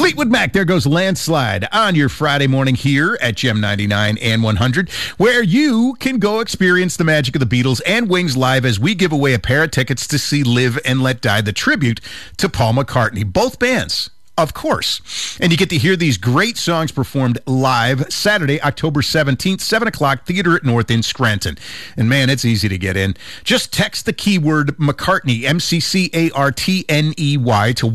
Fleetwood Mac, there goes Landslide on your Friday morning here at Gem 99 and 100, where you can go experience the magic of the Beatles and Wings live as we give away a pair of tickets to see Live and Let Die, the tribute to Paul McCartney. Both bands, of course. And you get to hear these great songs performed live Saturday, October 17th, 7 o'clock, Theater at North in Scranton. And man, it's easy to get in. Just text the keyword McCartney, McCartney, to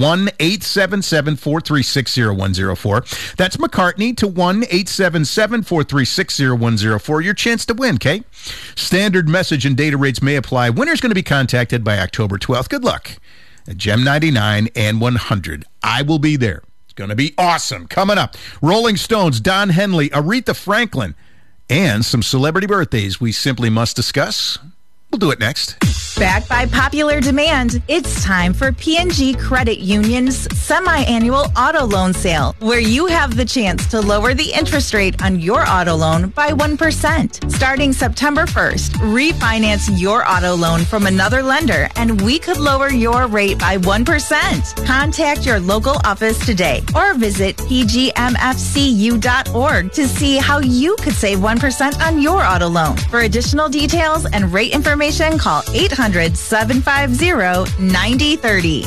1-877-436-0104. That's McCartney to 1-877-436-0104. Your chance to win, okay? Standard message and data rates may apply. Winner's going to be contacted by October 12th. Good luck. At Gem 99 and 100. I will be there. It's going to be awesome. Coming up, Rolling Stones, Don Henley, Aretha Franklin, and some celebrity birthdays we simply must discuss. We'll do it next. Backed by popular demand, it's time for P&G Credit Union's semi-annual auto loan sale, where you have the chance to lower the interest rate on your auto loan by 1%. Starting September 1st, refinance your auto loan from another lender, and we could lower your rate by 1%. Contact your local office today or visit pgmfcu.org to see how you could save 1% on your auto loan. For additional details and rate information, call 800-750-9030.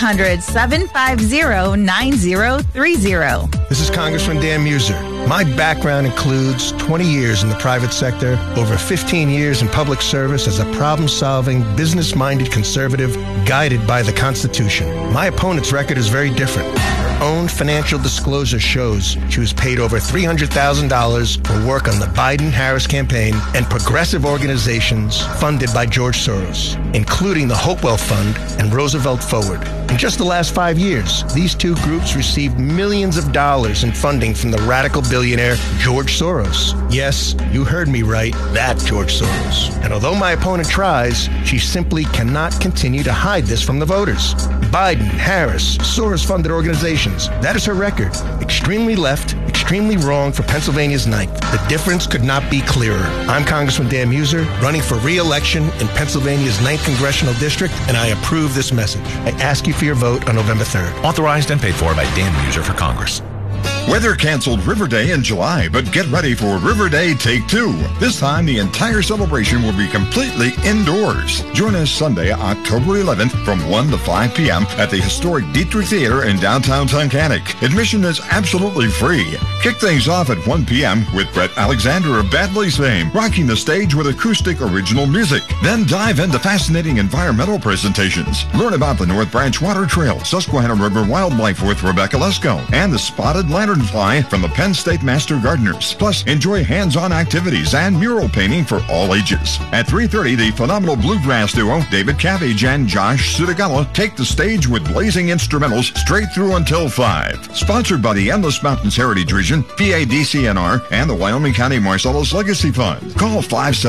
800-750-9030. This is Congressman Dan Muser. My background includes 20 years in the private sector, over 15 years in public service as a problem-solving, business-minded conservative guided by the Constitution. My opponent's record is very different. Her own financial disclosure shows she was paid over $300,000 for work on the Biden-Harris campaign and progressive organizations funded by George Soros, including the Hopewell Fund and Roosevelt Forward. In just the last 5 years, these two groups received millions of dollars in funding from the radical billionaire George Soros. Yes, you heard me right, that George Soros. And although my opponent tries, she simply cannot continue to hide this from the voters. Biden, Harris, Soros-funded organizations, that is her record. Extremely left, extremely wrong for Pennsylvania's 9th. The difference could not be clearer. I'm Congressman Dan Muser, running for re-election in Pennsylvania's 9th Congressional District, and I approve this message. I ask you for your vote on November 3rd. Authorized and paid for by Dan Muser for Congress. Weather canceled River Day in July, but get ready for River Day Take 2. This time, the entire celebration will be completely indoors. Join us Sunday, October 11th from 1 to 5 p.m. at the historic Dietrich Theater in downtown Tunkhannock. Admission is absolutely free. Kick things off at 1 p.m. with Brett Alexander of Bad Boys fame, rocking the stage with acoustic original music. Then dive into fascinating environmental presentations. Learn about the North Branch Water Trail, Susquehanna River Wildlife with Rebecca Lesko, and the Spotted Lanternfly from the Penn State Master Gardeners. Plus, enjoy hands-on activities and mural painting for all ages. At 3:30, the phenomenal bluegrass duo David Cabbage and Josh Sudagala take the stage with blazing instrumentals straight through until 5. Sponsored by the Endless Mountains Heritage Region, PADCNR, and the Wyoming County Marcellus Legacy Fund. Call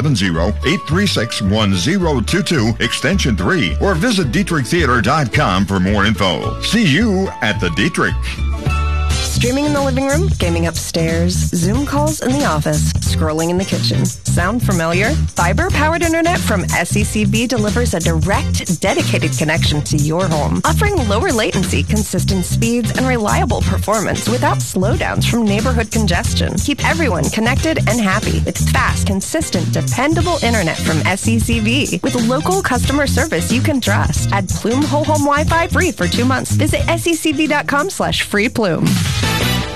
570-836-1022, extension 3, or visit DietrichTheater.com for more info. See you at the Dietrich. Streaming in the living room, gaming upstairs, Zoom calls in the office, scrolling in the kitchen. Sound familiar? Fiber-powered internet from SECB delivers a direct, dedicated connection to your home, offering lower latency, consistent speeds, and reliable performance without slowdowns from neighborhood congestion. Keep everyone connected and happy with fast, consistent, dependable internet from SECB with local customer service you can trust. Add Plume Whole Home Wi-Fi free for 2 months. Visit secb.com/free Plume.